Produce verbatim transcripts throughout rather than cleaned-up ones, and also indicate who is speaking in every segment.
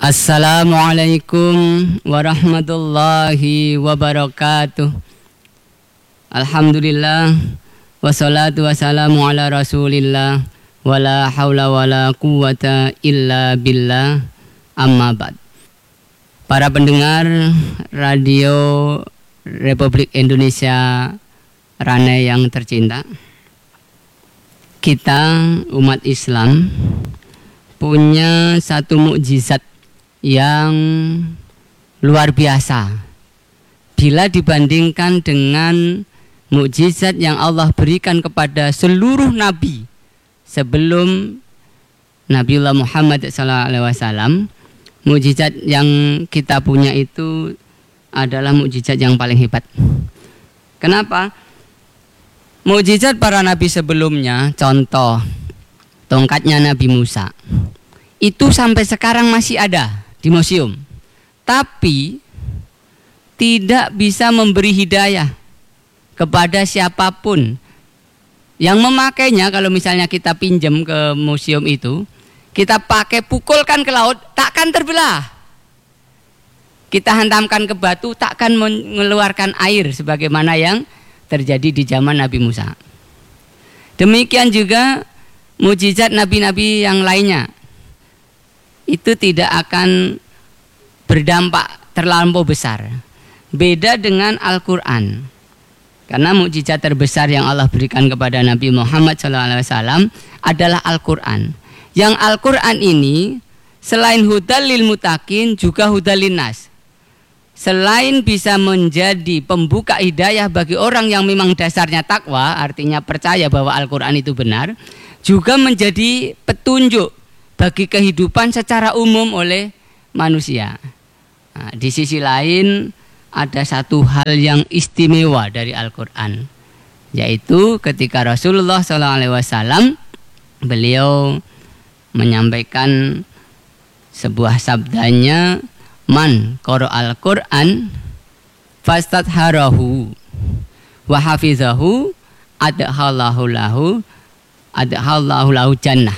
Speaker 1: Assalamualaikum warahmatullahi wabarakatuh. Alhamdulillah, wassalatu wassalamu ala rasulillah, wala hawla wala quwata illa billah, amma ba'd. Para pendengar Radio Republik Indonesia Ranai yang tercinta, kita umat Islam punya satu mukjizat yang luar biasa bila dibandingkan dengan mukjizat yang Allah berikan kepada seluruh nabi sebelum Nabiullah Muhammad shallallahu alaihi wasallam. Mukjizat yang kita punya itu adalah mukjizat yang paling hebat. Kenapa? Mukjizat para nabi sebelumnya, contoh tongkatnya Nabi Musa, itu sampai sekarang masih ada di museum, tapi tidak bisa memberi hidayah kepada siapapun yang memakainya. Kalau misalnya kita pinjam ke museum itu, kita pakai pukulkan ke laut, takkan terbelah. Kita hantamkan ke batu, takkan mengeluarkan air sebagaimana yang terjadi di zaman Nabi Musa. Demikian juga mukjizat nabi-nabi yang lainnya, itu tidak akan berdampak terlampau besar. Beda dengan Al-Quran, karena mukjizat terbesar yang Allah berikan kepada Nabi Muhammad shallallahu alaihi wasallam adalah Al-Quran. Yang Al-Quran ini selain hudal lil mutakin juga hudal lin nas. Selain bisa menjadi pembuka hidayah bagi orang yang memang dasarnya takwa, artinya percaya bahwa Al-Quran itu benar, juga menjadi petunjuk bagi kehidupan secara umum oleh manusia. Nah, di sisi lain ada satu hal yang istimewa dari Al-Quran, yaitu ketika Rasulullah shallallahu alaihi wasallam beliau menyampaikan sebuah sabdanya, man qara al-Quran fastadharahu wa hafizahu adhallahu lahu adhallahu lahu jannah.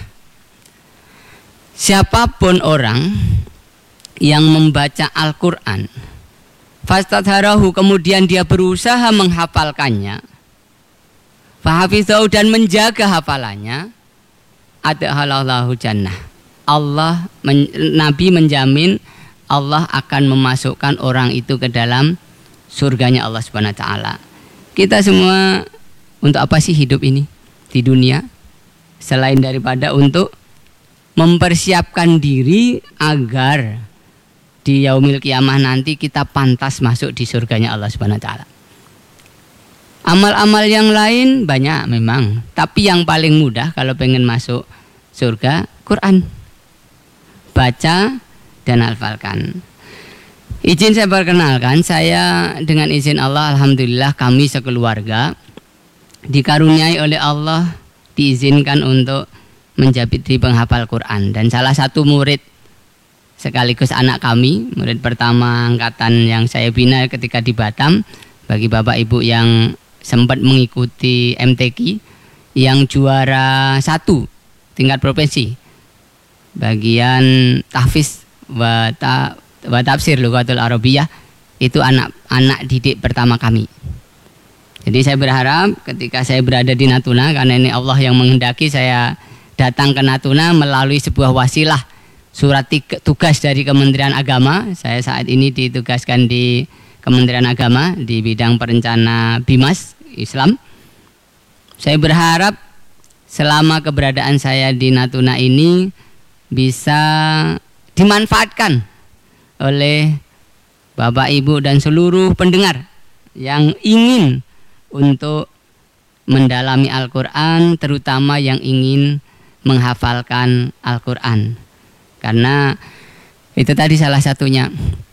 Speaker 1: Siapapun orang yang membaca Al-Quran fastadharahu, kemudian dia berusaha menghafalkannya, fahafizahu, dan menjaga hafalannya, adhallahu lahu jannah. Allah men, Nabi menjamin Allah akan memasukkan orang itu ke dalam surganya Allah Subhanahu wa taala. Kita semua untuk apa sih hidup ini di dunia? Selain daripada untuk mempersiapkan diri agar di yaumil kiamah nanti kita pantas masuk di surganya Allah Subhanahu wa taala. Amal-amal yang lain banyak memang, tapi yang paling mudah kalau pengen masuk surga, Quran. Baca dan hafalkan. Izin saya perkenalkan, saya dengan izin Allah, alhamdulillah kami sekeluarga dikaruniai oleh Allah, diizinkan untuk menjadi penghafal Quran. Dan salah satu murid sekaligus anak kami, murid pertama angkatan yang saya bina ketika di Batam, bagi bapak ibu yang sempat mengikuti M T Q, yang juara satu tingkat provinsi bagian tahfiz wa, ta, wa tafsir lughatul arabiyah, itu anak-anak didik pertama kami. Jadi saya berharap ketika saya berada di Natuna, karena ini Allah yang menghendaki saya datang ke Natuna melalui sebuah wasilah surat tugas dari Kementerian Agama. Saya saat ini ditugaskan di Kementerian Agama di bidang perencana Bimas Islam. Saya berharap selama keberadaan saya di Natuna ini bisa dimanfaatkan oleh Bapak Ibu dan seluruh pendengar yang ingin untuk mendalami Al-Quran, terutama yang ingin menghafalkan Al-Quran. Karena itu tadi salah satunya,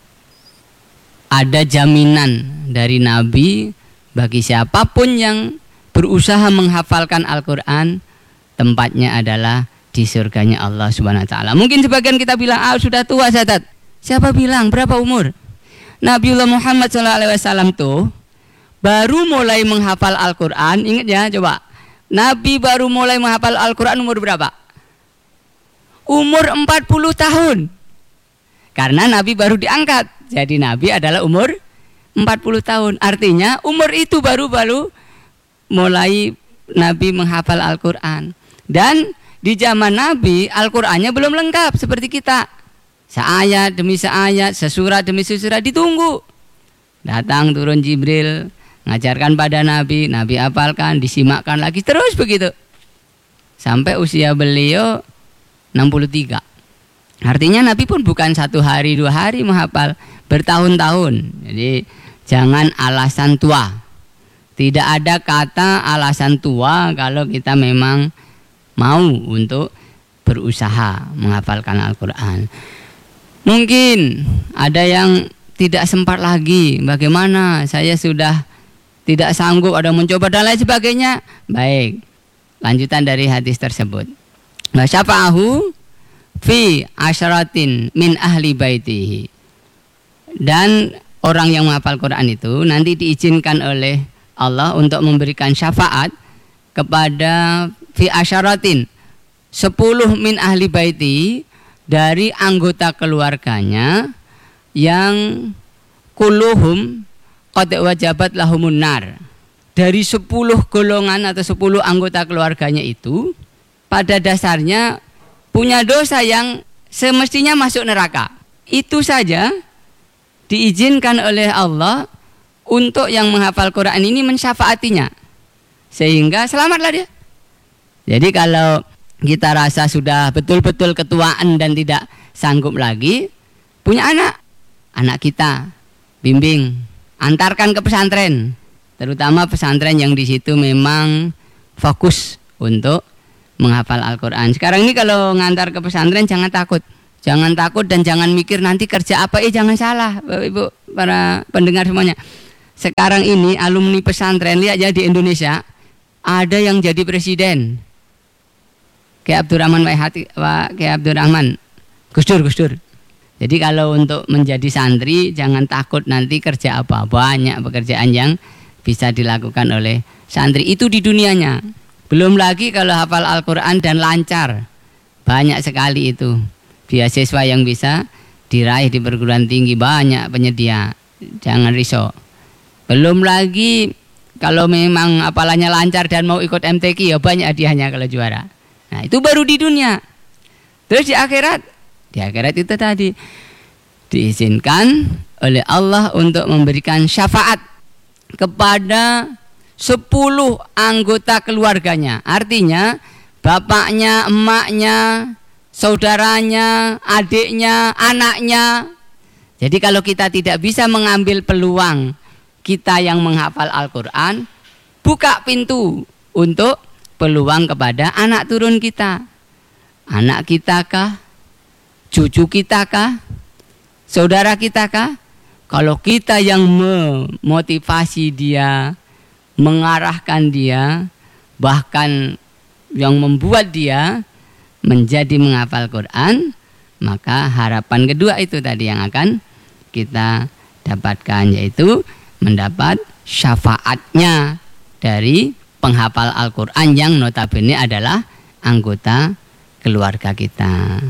Speaker 1: ada jaminan dari Nabi bagi siapapun yang berusaha menghafalkan Al-Quran, tempatnya adalah di surganya Allah Subhanahu wa taala. Mungkin sebagian kita bilang, ah sudah tua Ustaz. Siapa bilang? Berapa umur? Nabiullah Muhammad shallallahu alaihi wasallam tuh baru mulai menghafal Al-Quran. Ingat ya, coba. Nabi baru mulai menghafal Al-Quran umur berapa? Umur empat puluh tahun. Karena Nabi baru diangkat. Jadi Nabi adalah umur empat puluh tahun. Artinya umur itu baru-baru mulai Nabi menghafal Al-Quran. Dan di zaman Nabi Al-Qurannya belum lengkap seperti kita. Seayat demi seayat, sesurat demi sesurat ditunggu. Datang turun Jibril, ngajarkan pada Nabi, Nabi hafalkan, disimakkan lagi, terus begitu. Sampai usia beliau enam puluh tiga. Artinya Nabi pun bukan satu hari dua hari menghafal, bertahun-tahun. Jadi jangan alasan tua. Tidak ada kata alasan tua kalau kita memang mau untuk berusaha menghafalkan Al-Quran. Mungkin ada yang tidak sempat lagi. Bagaimana? Saya sudah tidak sanggup, ada mencoba dan lain sebagainya. Baik, lanjutan dari hadis tersebut. Wa syafa'ahu fi asyaratin min ahli baitihi. Dan orang yang menghafal Quran itu nanti diizinkan oleh Allah untuk memberikan syafaat kepada fi asyaratin, sepuluh min ahli baiti, dari anggota keluarganya yang kulluhum qad wajabat lahumun nar. Dari sepuluh golongan atau sepuluh anggota keluarganya itu pada dasarnya punya dosa yang semestinya masuk neraka. Itu saja diizinkan oleh Allah untuk yang menghafal Quran ini mensyafaatinya, sehingga selamatlah dia. Jadi kalau kita rasa sudah betul-betul ketuaan dan tidak sanggup lagi, punya anak, anak kita bimbing, antarkan ke pesantren, terutama pesantren yang di situ memang fokus untuk menghafal Al-Quran. Sekarang ini kalau ngantar ke pesantren jangan takut. Jangan takut dan jangan mikir nanti kerja apa. Eh jangan salah Bapak Ibu para pendengar semuanya. Sekarang ini alumni pesantren, lihat ya di Indonesia, ada yang jadi presiden. Kayak Abdurrahman Waihati, kayak Abdurrahman Gus Dur, Gus Dur. Jadi kalau untuk menjadi santri jangan takut nanti kerja apa. Banyak pekerjaan yang bisa dilakukan oleh santri itu di dunianya. Belum lagi kalau hafal Al-Quran dan lancar, banyak sekali itu beasiswa yang bisa diraih di perguruan tinggi, banyak penyedia. Jangan risau. Belum lagi kalau memang hafalannya lancar dan mau ikut M T Q, ya banyak hadiahnya kalau juara. Nah itu baru di dunia. Terus di akhirat, di akhirat itu tadi diizinkan oleh Allah untuk memberikan syafaat kepada sepuluh anggota keluarganya. Artinya bapaknya, emaknya, saudaranya, adiknya, anaknya. Jadi kalau kita tidak bisa mengambil peluang kita yang menghafal Al-Quran, buka pintu untuk peluang kepada anak turun kita. Anak kita kah? Cucu kita kah? Saudara kita kah? Kalau kita yang memotivasi dia, mengarahkan dia, bahkan yang membuat dia menjadi menghafal Quran, maka harapan kedua itu tadi yang akan kita dapatkan, yaitu mendapat syafaatnya dari penghafal Al-Quran yang notabene adalah anggota keluarga kita.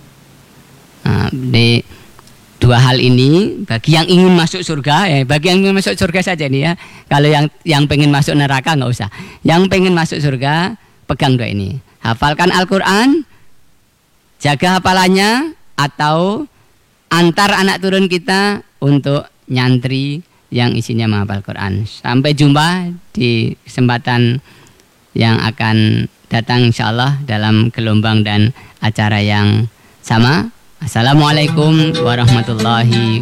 Speaker 1: Nah, di dua hal ini bagi yang ingin masuk surga, ya, bagi yang ingin masuk surga saja nih ya. Kalau yang yang pengen masuk neraka nggak usah. Yang pengen masuk surga pegang dua ini. Hafalkan Al-Quran, jaga hafalannya, atau antar anak turun kita untuk nyantri yang isinya menghafal Quran. Sampai jumpa di kesempatan yang akan datang insyaallah dalam gelombang dan acara yang sama. Assalamualaikum warahmatullahi